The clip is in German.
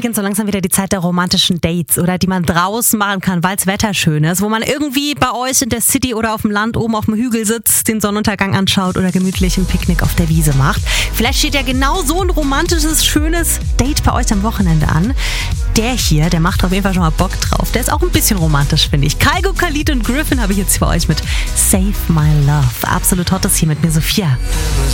beginnt so langsam wieder die Zeit der romantischen Dates, oder die man draußen machen kann, weil das Wetter schön ist, wo man irgendwie bei euch in der City oder auf dem Land oben auf dem Hügel sitzt, den Sonnenuntergang anschaut oder gemütlich ein Picknick auf der Wiese macht. Vielleicht steht ja genau so ein romantisches, schönes Date bei euch am Wochenende an. Der hier, der macht auf jeden Fall schon mal Bock drauf. Der ist auch ein bisschen romantisch, finde ich. Kygo, Khalid und Griffin habe ich jetzt für euch mit Save My Love. Absolut hot ist hier mit mir Sophia.